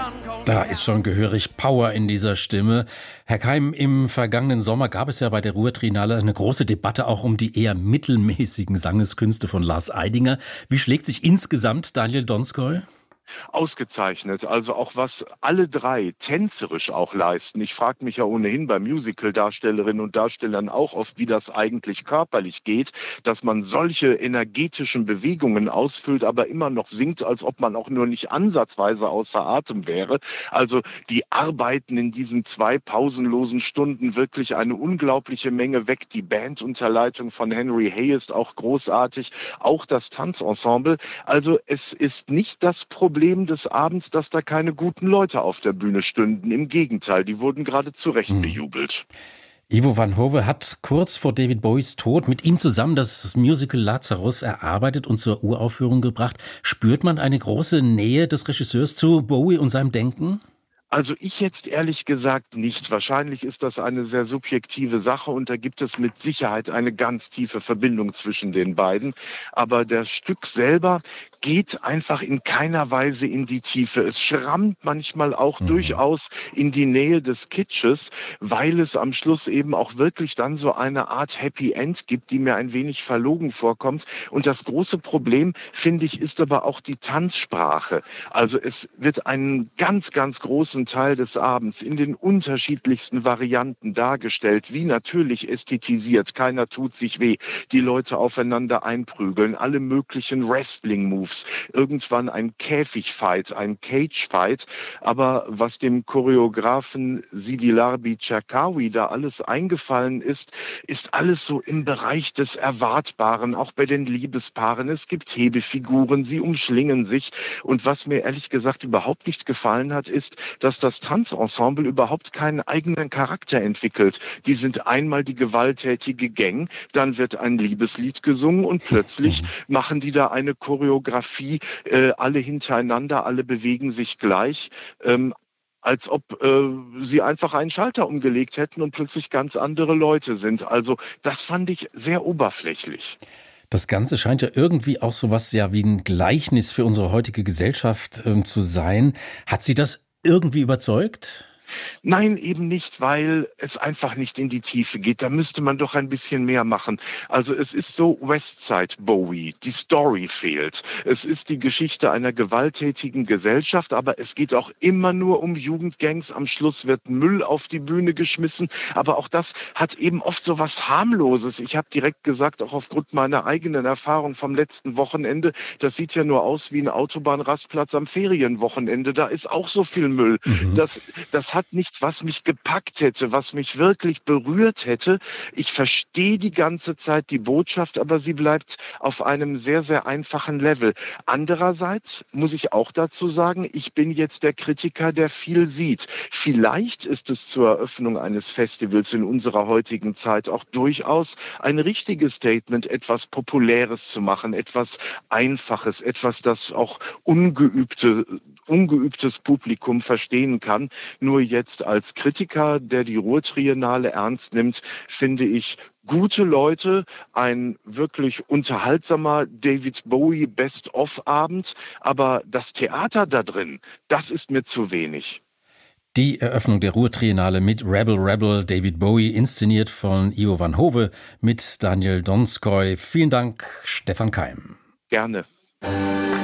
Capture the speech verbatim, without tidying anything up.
Da ist schon gehörig Power in dieser Stimme. Herr Keim, im vergangenen Sommer gab es ja bei der Ruhr-Triennale eine große Debatte auch um die eher mittelmäßigen Sangeskünste von Lars Eidinger. Wie schlägt sich insgesamt Daniel Donskoi? Ausgezeichnet, also auch was alle drei tänzerisch auch leisten. Ich frage mich ja ohnehin bei Musical-Darstellerinnen und Darstellern auch oft, wie das eigentlich körperlich geht, dass man solche energetischen Bewegungen ausfüllt, aber immer noch singt, als ob man auch nur nicht ansatzweise außer Atem wäre. Also die arbeiten in diesen zwei pausenlosen Stunden wirklich eine unglaubliche Menge weg. Die Band unter Leitung von Henry Hay ist auch großartig, auch das Tanzensemble. Also es ist nicht das Problem des Abends, dass da keine guten Leute auf der Bühne stünden. Im Gegenteil, die wurden gerade zu Recht Mhm. bejubelt. Ivo van Hove hat kurz vor David Bowies Tod mit ihm zusammen das Musical Lazarus erarbeitet und zur Uraufführung gebracht. Spürt man eine große Nähe des Regisseurs zu Bowie und seinem Denken? Also ich jetzt ehrlich gesagt nicht. Wahrscheinlich ist das eine sehr subjektive Sache und da gibt es mit Sicherheit eine ganz tiefe Verbindung zwischen den beiden. Aber das Stück selber geht einfach in keiner Weise in die Tiefe. Es schrammt manchmal auch mhm. durchaus in die Nähe des Kitsches, weil es am Schluss eben auch wirklich dann so eine Art Happy End gibt, die mir ein wenig verlogen vorkommt. Und das große Problem, finde ich, ist aber auch die Tanzsprache. Also es wird einen ganz, ganz großen Teil des Abends in den unterschiedlichsten Varianten dargestellt, wie natürlich ästhetisiert, keiner tut sich weh, die Leute aufeinander einprügeln, alle möglichen Wrestling-Moves, irgendwann ein Käfigfight, ein Cage-Fight, aber was dem Choreografen Sidi Larbi Cherkaoui da alles eingefallen ist, ist alles so im Bereich des Erwartbaren, auch bei den Liebespaaren. Es gibt Hebefiguren, sie umschlingen sich und was mir ehrlich gesagt überhaupt nicht gefallen hat, ist, dass das Tanzensemble überhaupt keinen eigenen Charakter entwickelt. Die sind einmal die gewalttätige Gang, dann wird ein Liebeslied gesungen und plötzlich machen die da eine Choreografie, äh, alle hintereinander, alle bewegen sich gleich. Ähm, als ob äh, sie einfach einen Schalter umgelegt hätten und plötzlich ganz andere Leute sind. Also das fand ich sehr oberflächlich. Das Ganze scheint ja irgendwie auch so was ja wie ein Gleichnis für unsere heutige Gesellschaft ähm, zu sein. Hat Sie das irgendwie überzeugt? Nein, eben nicht, weil es einfach nicht in die Tiefe geht. Da müsste man doch ein bisschen mehr machen. Also es ist so Westside Bowie, die Story fehlt. Es ist die Geschichte einer gewalttätigen Gesellschaft, aber es geht auch immer nur um Jugendgangs. Am Schluss wird Müll auf die Bühne geschmissen, aber auch das hat eben oft so was Harmloses. Ich habe direkt gesagt, auch aufgrund meiner eigenen Erfahrung vom letzten Wochenende, das sieht ja nur aus wie ein Autobahnrastplatz am Ferienwochenende. Da ist auch so viel Müll. Mhm. Das, das hat nichts, was mich gepackt hätte, was mich wirklich berührt hätte. Ich verstehe die ganze Zeit die Botschaft, aber sie bleibt auf einem sehr, sehr einfachen Level. Andererseits muss ich auch dazu sagen, ich bin jetzt der Kritiker, der viel sieht. Vielleicht ist es zur Eröffnung eines Festivals in unserer heutigen Zeit auch durchaus ein richtiges Statement, etwas Populäres zu machen, etwas Einfaches, etwas, das auch ungeübte, ungeübtes Publikum verstehen kann. Nur jetzt als Kritiker, der die Ruhr-Triennale ernst nimmt, finde ich gute Leute, ein wirklich unterhaltsamer David Bowie Best-of-Abend, aber das Theater da drin, das ist mir zu wenig. Die Eröffnung der Ruhr-Triennale mit Rebel Rebel, David Bowie, inszeniert von Ivo van Hove mit Daniel Donskoi. Vielen Dank, Stefan Keim. Gerne.